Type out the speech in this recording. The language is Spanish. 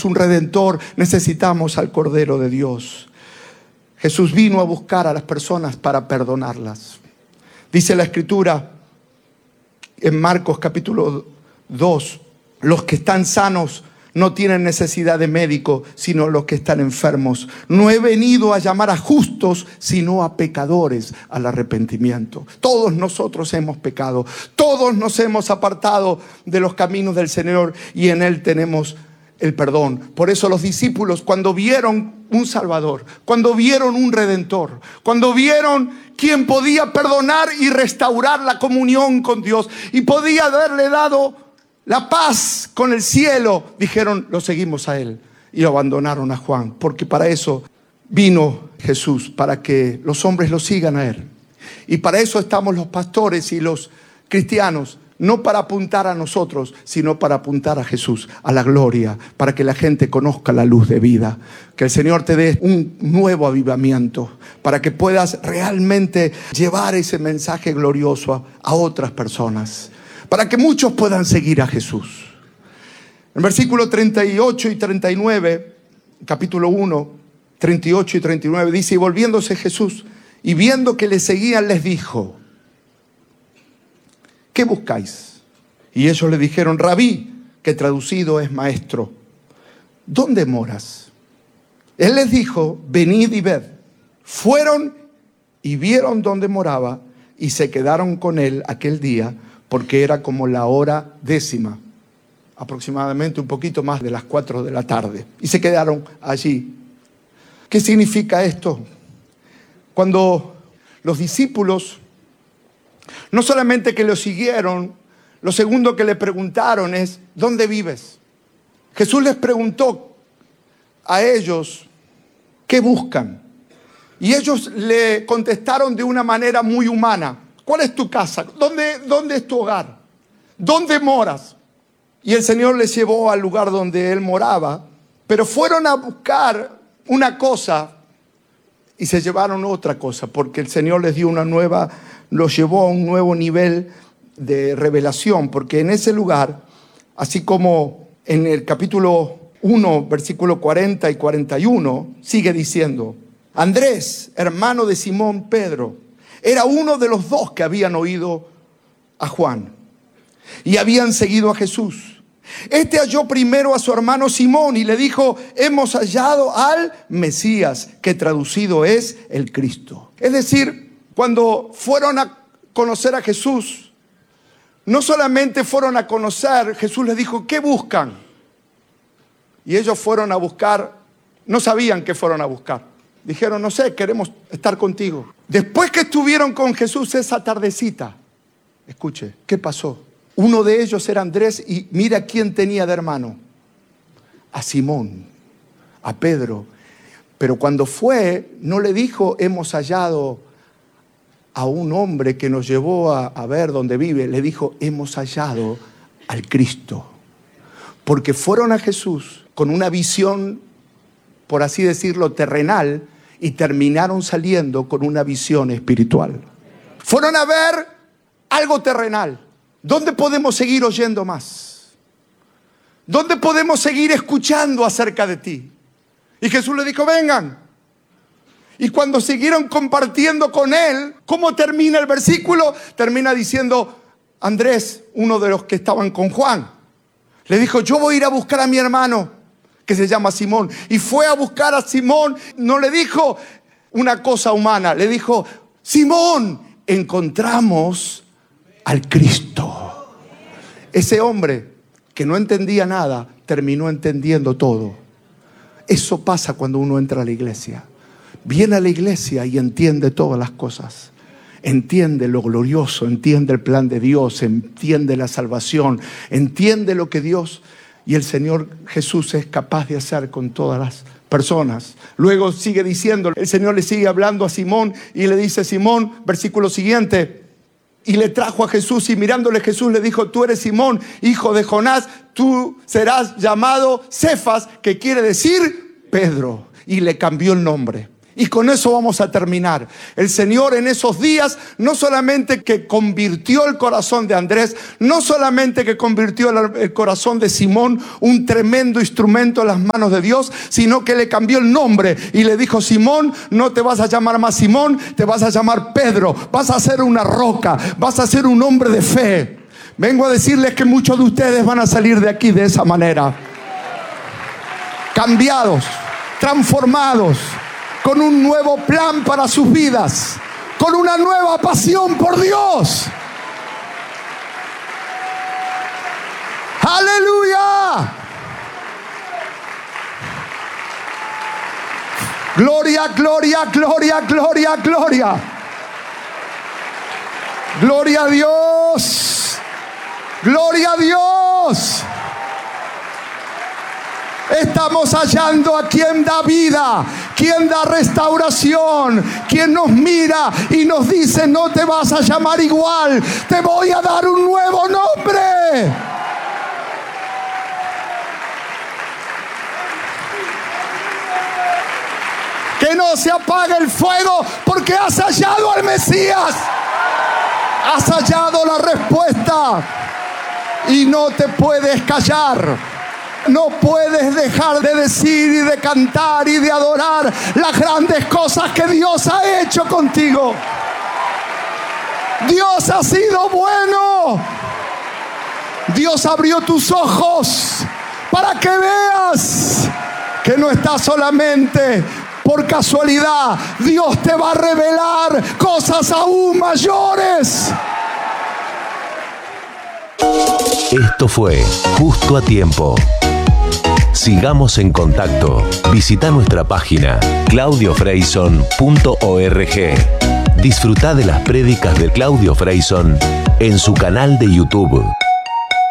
necesitamos un Redentor, necesitamos al Cordero de Dios. Jesús vino a buscar a las personas para perdonarlas. Dice la Escritura en Marcos capítulo 2, los que están sanos no tienen necesidad de médico, sino los que están enfermos. No he venido a llamar a justos, sino a pecadores al arrepentimiento. Todos nosotros hemos pecado. Todos nos hemos apartado de los caminos del Señor y en Él tenemos el perdón. Por eso los discípulos, cuando vieron un Salvador, cuando vieron un Redentor, cuando vieron quien podía perdonar y restaurar la comunión con Dios y podía haberle dado la paz con el cielo, dijeron, lo seguimos a Él. Y abandonaron a Juan, porque para eso vino Jesús, para que los hombres lo sigan a Él. Y para eso estamos los pastores y los cristianos, no para apuntar a nosotros, sino para apuntar a Jesús, a la gloria, para que la gente conozca la luz de vida. Que el Señor te dé un nuevo avivamiento, para que puedas realmente llevar ese mensaje glorioso a otras personas, para que muchos puedan seguir a Jesús. En versículos 38 y 39, capítulo 1, 38 y 39, dice: y volviéndose Jesús y viendo que le seguían, les dijo: ¿qué buscáis? Y ellos le dijeron: Rabí, que traducido es maestro, ¿dónde moras? Él les dijo: venid y ved. Fueron y vieron dónde moraba y se quedaron con él aquel día, porque era como la hora 10:00, aproximadamente un poquito más de las 4 de la tarde. Y se quedaron allí. ¿Qué significa esto? Cuando los discípulos, no solamente que lo siguieron, lo segundo que le preguntaron es: ¿dónde vives? Jesús les preguntó a ellos: ¿qué buscan? Y ellos le contestaron de una manera muy humana: ¿cuál es tu casa? ¿Dónde es tu hogar? ¿Dónde moras? Y el Señor les llevó al lugar donde Él moraba, pero fueron a buscar una cosa y se llevaron otra cosa, porque el Señor les dio los llevó a un nuevo nivel de revelación, porque en ese lugar, así como en el capítulo 1, versículo 40 y 41, sigue diciendo: Andrés, hermano de Simón Pedro, era uno de los 2 que habían oído a Juan y habían seguido a Jesús. Este halló primero a su hermano Simón y le dijo: hemos hallado al Mesías, que traducido es el Cristo. Es decir, cuando fueron a conocer a Jesús, no solamente fueron a conocer, Jesús les dijo: ¿qué buscan? Y ellos fueron a buscar, no sabían qué fueron a buscar. Dijeron: no sé, queremos estar contigo. Después que estuvieron con Jesús esa tardecita, escuche, ¿qué pasó? Uno de ellos era Andrés, y mira quién tenía de hermano: a Simón, a Pedro. Pero cuando fue, no le dijo: hemos hallado a un hombre que nos llevó a ver dónde vive. Le dijo: hemos hallado al Cristo. Porque fueron a Jesús con una visión, por así decirlo, terrenal, y terminaron saliendo con una visión espiritual. Fueron a ver algo terrenal. ¿Dónde podemos seguir oyendo más? ¿Dónde podemos seguir escuchando acerca de ti? Y Jesús le dijo: vengan. Y cuando siguieron compartiendo con él, ¿cómo termina el versículo? Termina diciendo: Andrés, uno de los que estaban con Juan, le dijo: yo voy a ir a buscar a mi hermano, que se llama Simón. Y fue a buscar a Simón. No le dijo una cosa humana, le dijo: Simón, encontramos al Cristo. Ese hombre que no entendía nada, terminó entendiendo todo. Eso pasa cuando uno entra a la iglesia. Viene a la iglesia y entiende todas las cosas. Entiende lo glorioso, entiende el plan de Dios, entiende la salvación, entiende lo que Dios y el Señor Jesús es capaz de hacer con todas las personas. Luego sigue diciendo, el Señor le sigue hablando a Simón y le dice: Simón, versículo siguiente, y le trajo a Jesús, y mirándole Jesús le dijo: tú eres Simón, hijo de Jonás, tú serás llamado Cefas, que quiere decir Pedro. Y le cambió el nombre. Y con eso vamos a terminar. El Señor en esos días no solamente que convirtió el corazón de Andrés, no solamente que convirtió el corazón de Simón, un tremendo instrumento en las manos de Dios, sino que le cambió el nombre y le dijo: Simón, no te vas a llamar más Simón, te vas a llamar Pedro, vas a ser una roca, vas a ser un hombre de fe. Vengo a decirles que muchos de ustedes van a salir de aquí de esa manera, cambiados, transformados, con un nuevo plan para sus vidas, con una nueva pasión por Dios. ¡Aleluya! Gloria, gloria, gloria, gloria, gloria. Gloria a Dios. Gloria a Dios. Estamos hallando a quien da vida, quien da restauración, quien nos mira y nos dice: no te vas a llamar igual, te voy a dar un nuevo nombre. Que no se apague el fuego, porque has hallado al Mesías, has hallado la respuesta y no te puedes callar. No puedes dejar de decir y de cantar y de adorar las grandes cosas que Dios ha hecho contigo. Dios ha sido bueno. Dios abrió tus ojos para que veas que no estás solamente por casualidad. Dios te va a revelar cosas aún mayores. Esto fue Justo a Tiempo. Sigamos en contacto. Visita nuestra página claudiofreyson.org. Disfruta de las prédicas de Claudio Freyson en su canal de YouTube.